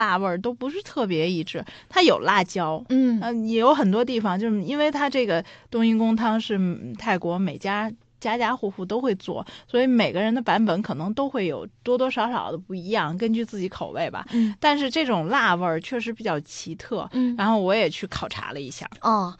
辣味儿都不是特别一致，它有辣椒，也有很多地方就是因为它这个冬阴功汤是泰国每家户户都会做，所以每个人的版本可能都会有多多少少的不一样，根据自己口味吧。但是这种辣味儿确实比较奇特。然后我也去考察了一下。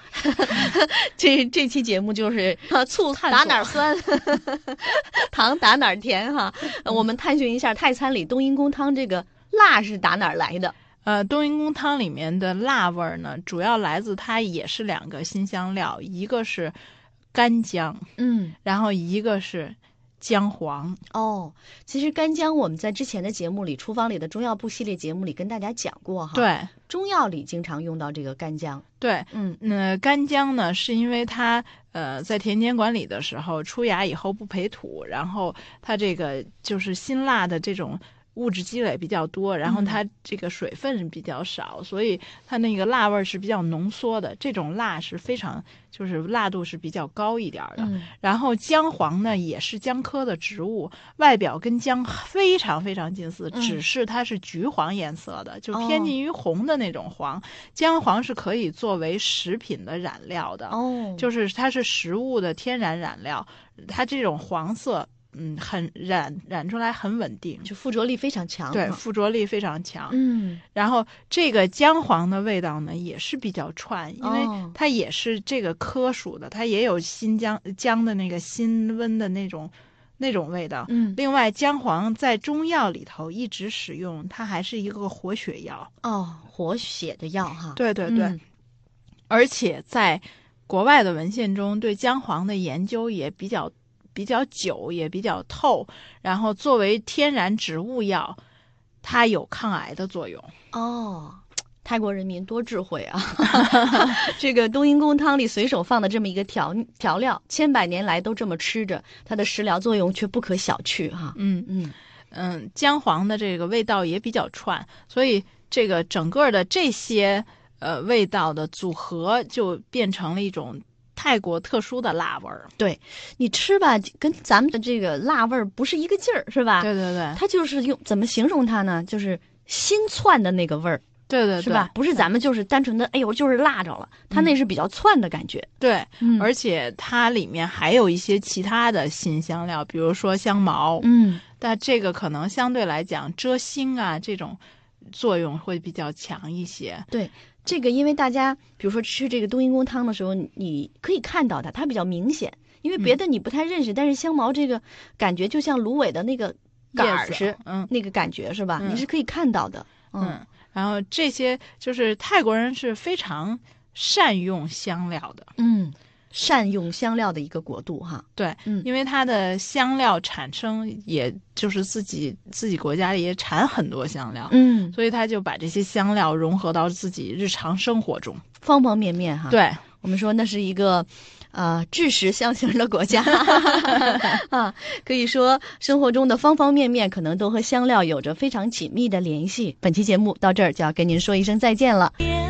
这期节目就是醋打哪儿酸，糖打哪儿甜哈。我们探寻一下泰餐里冬阴功汤这个辣是打哪儿来的。 冬阴功汤里面的辣味儿呢，主要来自它也是2个辛香料，一个是干姜，然后一个是姜黄。 其实干姜我们在之前的节目里，厨房里的中药部系列节目里跟大家讲过哈。 对， 中药里经常用到这个干姜。 对，干姜呢是因为它在田间管理的时候出芽以后不培土，然后它这个就是辛辣的这种物质积累比较多，然后它这个水分比较少，所以它那个辣味是比较浓缩的。这种辣是非常就是辣度是比较高一点的。然后姜黄呢也是姜科的植物，外表跟姜非常非常近似，只是它是橘黄颜色的，就偏近于红的那种黄。姜黄是可以作为食品的染料的，就是它是食物的天然染料，它这种黄色很染出来很稳定， 就附着力非常强。 对，附着力非常强。然后这个姜黄的味道呢也是比较串，因为它也是这个科属的，它也有新姜的那个辛温的那种味道。另外姜黄在中药里头一直使用，它还是一个活血药。 活血的药哈。 对对对。而且在国外的文献中对姜黄的研究也比较久，也比较透，然后作为天然植物药，它有抗癌的作用。 泰国人民多智慧啊！这个冬阴功汤里随手放的这么一个调料，千百年来都这么吃着，它的食疗作用却不可小觑哈。 姜黄的这个味道也比较串，所以这个整个的这些味道的组合就变成了一种泰国特殊的辣味儿。 对，你吃吧，跟咱们的这个辣味儿不是一个劲儿，是吧？ 对对对， 它就是怎么形容它呢？就是新窜的那个味儿。 对对对， 是吧？不是咱们就是单纯的，哎呦，就是辣着了，它那是比较窜的感觉。 对，而且它里面还有一些其他的辛香料，比如说香茅。但这个可能相对来讲遮腥啊这种作用会比较强一些。 对，这个因为大家比如说吃这个冬阴功汤的时候，你可以看到它比较明显，因为别的你不太认识，但是香茅这个感觉就像芦苇的那个杆儿是，那个感觉是吧？你是可以看到的。 然后这些就是泰国人是非常善用香料的。 善用香料的一个国度哈。 对，因为它的香料产生也就是自己国家里也产很多香料。所以他就把这些香料融合到自己日常生活中， 方方面面哈。 对， 我们说那是一个知识象形的国家可以说生活中的方方面面可能都和香料有着非常紧密的联系。本期节目到这儿就要跟您说一声再见了。